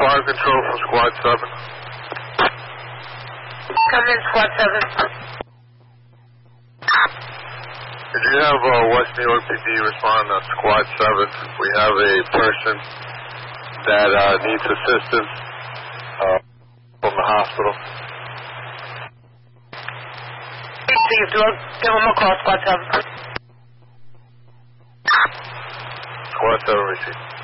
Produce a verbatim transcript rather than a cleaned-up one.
fire control from Squad seven. Come in, Squad seven. Could you have uh, West New York P D respond to Squad seven? We have a person that uh, needs assistance uh, from the hospital. Received. We'll give him a call, Squad seven. Squad seven received.